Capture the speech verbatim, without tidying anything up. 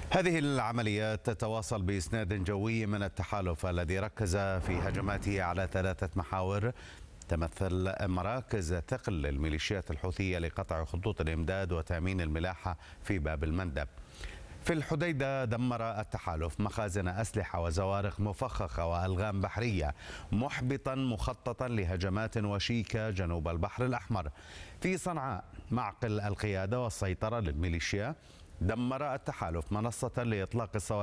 هذه العمليات تتواصل بإسناد جوي من التحالف الذي ركز في هجماته على ثلاثة محاور تمثل مراكز ثقل للميليشيات الحوثية لقطع خطوط الإمداد وتأمين الملاحة في باب المندب. في الحديدة دمر التحالف مخازن أسلحة وزوارق مفخخة وألغام بحرية، محبطا مخططا لهجمات وشيكة جنوب البحر الأحمر. في صنعاء معقل القيادة والسيطرة للميليشيا، دمر التحالف منصة لإطلاق الصواريخ